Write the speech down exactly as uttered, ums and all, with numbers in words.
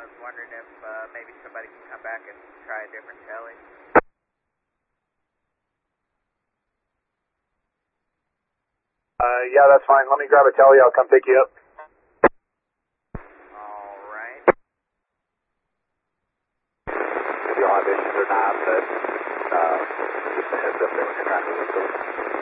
was wondering if uh, maybe somebody can come back and try a different telly. Uh, yeah, that's fine. Let me grab a telly. I'll come pick you up. All right. If you'll have issues or not, but uh, just a heads up there when you're trying to look those.